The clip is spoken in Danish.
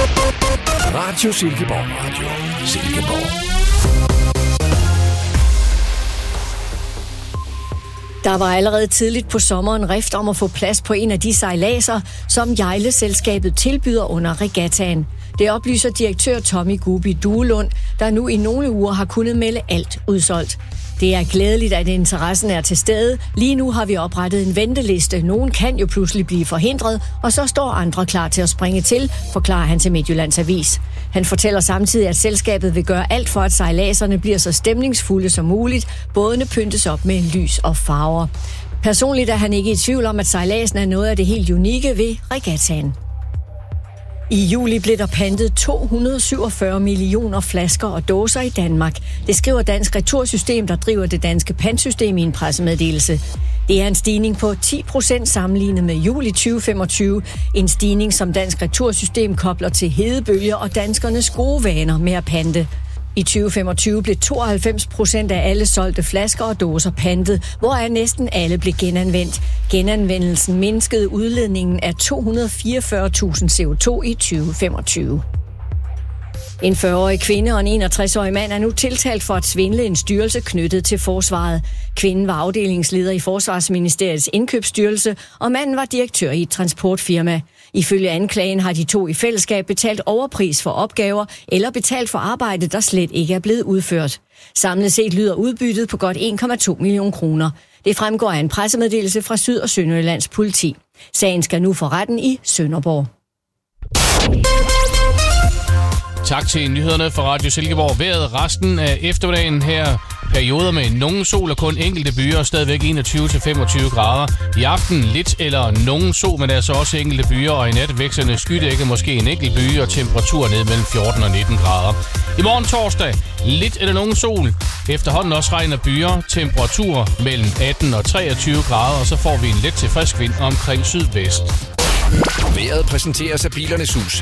Radio Silkeborg. Radio Silkeborg. Der var allerede tidligt på sommeren rift om at få plads på en af de sejladser, som Hjejle-selskabet tilbyder under regattaen. Det oplyser direktør Tommy Gubi Duelund, der nu i nogle uger har kunnet melde alt udsolgt. Det er glædeligt, at interessen er til stede. Lige nu har vi oprettet en venteliste. Nogen kan jo pludselig blive forhindret, og så står andre klar til at springe til, forklarer han til Midtjyllands Avis. Han fortæller samtidig, at selskabet vil gøre alt for, at sejladserne bliver så stemningsfulde som muligt. Bådene pyntes op med lys og farver. Personligt er han ikke i tvivl om, at sejladsen er noget af det helt unikke ved regattaen. I juli blev der pantet 247 millioner flasker og dåser i Danmark. Det skriver Dansk Retursystem, der driver det danske pantsystem i en pressemeddelelse. Det er en stigning på 10% sammenlignet med juli 2025. En stigning, som Dansk Retursystem kobler til hedebølger og danskernes gode vaner med at pante. I 2025 blev 92% af alle solgte flasker og dåser pantet, hvoraf næsten alle blev genanvendt. Genanvendelsen mindskede udledningen af 244.000 CO2 i 2025. En 40-årig kvinde og en 61-årig mand er nu tiltalt for at svindle en styrelse knyttet til forsvaret. Kvinden var afdelingsleder i Forsvarsministeriets indkøbsstyrelse, og manden var direktør i et transportfirma. Ifølge anklagen har de to i fællesskab betalt overpris for opgaver eller betalt for arbejde, der slet ikke er blevet udført. Samlet set lyder udbyttet på godt 1,2 millioner kroner. Det fremgår af en pressemeddelelse fra Syd- og Sønderjyllands politi. Sagen skal nu for retten i Sønderborg. Tak til nyhederne fra Radio Silkeborg. Vejret resten af eftermiddagen her. Perioder med nogen sol og kun enkelte byer, stadigvæk 21-25 grader. I aften lidt eller nogen sol, men altså også enkelte byer, og i nat væksterne skydække, måske en enkelt by, og temperatur ned mellem 14 og 19 grader. I morgen torsdag, lidt eller nogen sol. Efterhånden også regn og byer, temperatur mellem 18 og 23 grader, og så får vi en let til frisk vind omkring sydvest. Vejret præsenteres af Bilernes Hus.